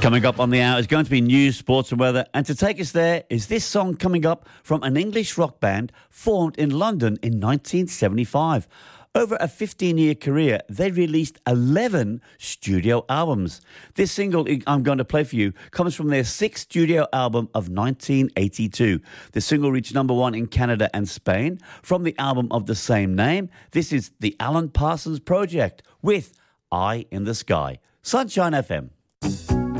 Coming up on the hour is going to be news, sports and weather. And to take us there is this song coming up from an English rock band formed in London in 1975. Over a 15-year career, they released 11 studio albums. This single I'm going to play for you comes from their sixth studio album of 1982. The single reached number one in Canada and Spain. From the album of the same name, this is the Alan Parsons Project with Eye in the Sky. Sunshine FM.